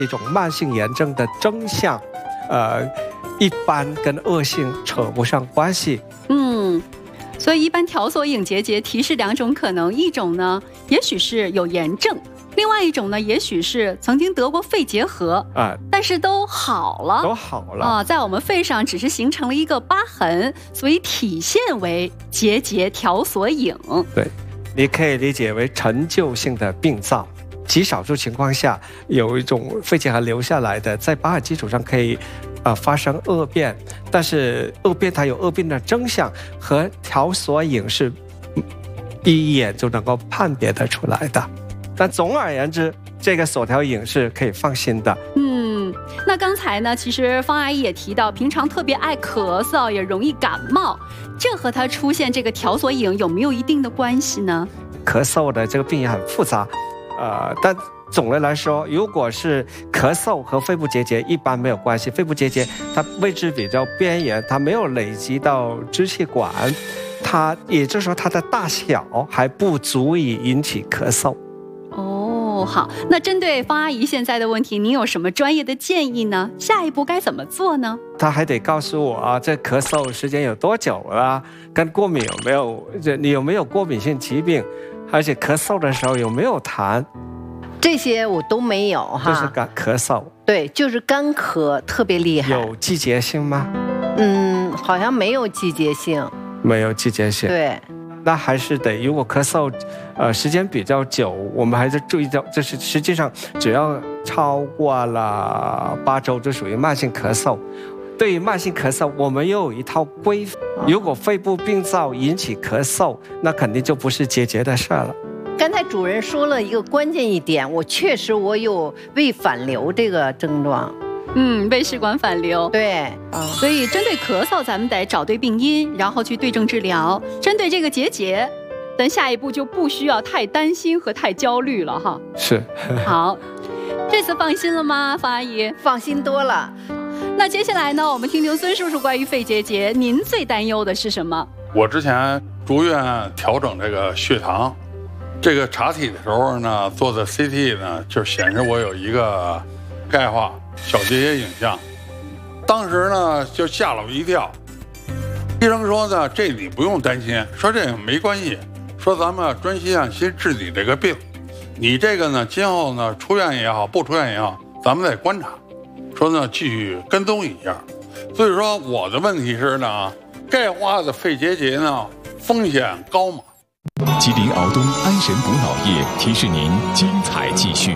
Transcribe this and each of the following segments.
一种慢性炎症的征象，一般跟恶性扯不上关系。 所以一般条索隐结节提示两种可能，一种呢，也许是有炎症，另外一种呢，也许是曾经得过肺结核但是都好了，在我们肺上只是形成了一个疤痕，所以体现为结节条索隐。 对，你可以理解为陈旧性的病灶，极少数情况下有一种肺结核留下来的，在疤痕基础上可以发生恶变，但是恶变它有恶变的征象，和条索隐是第一眼就能够判别得出来的。但总而言之，这个索条隐是可以放心的。 那刚才呢，其实方阿姨也提到，平常特别爱咳嗽，也容易感冒，这和她出现这个条索隐有没有一定的关系呢？ 咳嗽的这个病也很复杂，但总的来说，如果是咳嗽和肺部结节一般没有关系，肺部结节它位置比较边缘，它没有累积到支气管，它也就是说它的大小还不足以引起咳嗽。 好，那针对方阿姨现在的问题，您有什么专业的建议呢？下一步该怎么做呢？ 他还得告诉我这咳嗽时间有多久了，跟过敏有没有，你有没有过敏性疾病，而且咳嗽的时候有没有痰， 这些我都没有哈。 就是咳嗽。对， 就是干咳特别厉害。 有季节性吗？ 好像没有季节性。 没有季节性。 对。 那还是得，如果咳嗽时间比较久，我们还是注意到，这是实际上只要超过了8周就属于慢性咳嗽。对于慢性咳嗽，我们又有一套规范，如果肺部病灶引起咳嗽，那肯定就不是结节的事了。 刚才主任说了一个关键一点，我有胃反流这个症状。 胃食管反流。 对， 所以针对咳嗽，咱们得找对病因，然后去对症治疗。针对这个结节，咱下一步就不需要太担心和太焦虑了哈。 是。 好，这次放心了吗，方阿姨？ 放心多了。 那接下来呢，我们听听孙叔叔关于肺结节，您最担忧的是什么？ 我之前住院调整这个血糖，这个查体的时候呢，做的 CT 呢，就显示我有一个钙化小结节影像，当时呢就吓了我一跳。医生说呢，这你不用担心，说这个没关系，说咱们专心按心治你这个病，你这个呢今后呢出院也好，不出院也好，咱们再观察，说呢继续跟踪一下。所以说我的问题是呢，钙化的肺结节呢风险高吗？ 吉林敖东安神补脑液提示您精彩继续。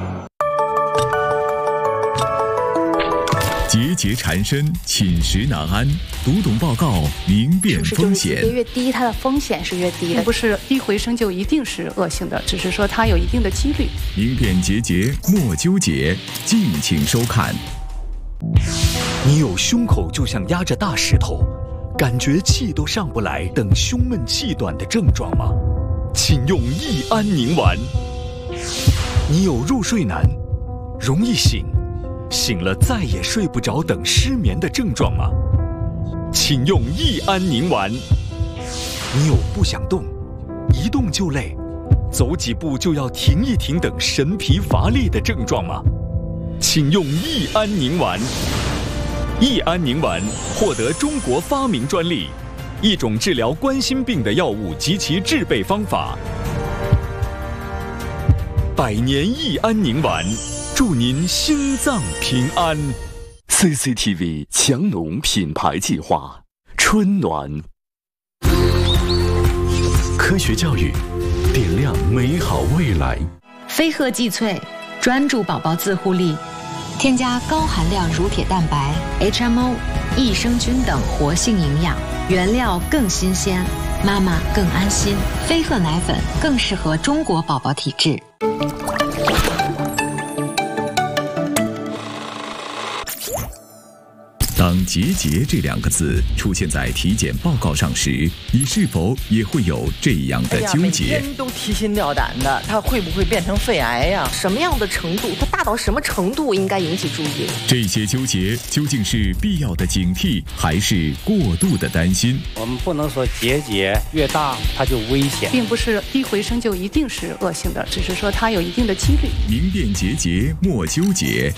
结节缠身，寝食难安，读懂报告，明辨风险。 级别越低，它的风险是越低的，不是一回生就一定是恶性的，只是说它有一定的几率。 明辨结节，莫纠结，敬请收看。 你有胸口就像压着大石头，感觉气都上不来等胸闷气短的症状吗？请用益安宁丸。你有入睡难，容易醒，醒了再也睡不着等失眠的症状吗？请用益安宁丸。你有不想动，一动就累，走几步就要停一停等神疲乏力的症状吗？请用益安宁丸。益安宁丸获得中国发明专利，一种治疗冠心病的药物及其制备方法。100年益安宁丸，祝您心脏平安。CCTV 强农品牌计划，春暖。科学教育，点亮美好未来。 飞鹤济萃，专注宝宝自护力，添加高含量乳铁蛋白、HMO、益生菌等活性营养，原料更新鲜，妈妈更安心。飞鹤奶粉更适合中国宝宝体质。 当结节这2个字出现在体检报告上时，你是否也会有这样的纠结？ 每天都提心吊胆的，它会不会变成肺癌呀？ 什么样的程度？它大到什么程度应该引起注意？ 这些纠结究竟是必要的警惕，还是过度的担心？ 我们不能说结节越大它就危险， 并不是一回生就一定是恶性的，只是说它有一定的几率。 明辨结节，莫纠结，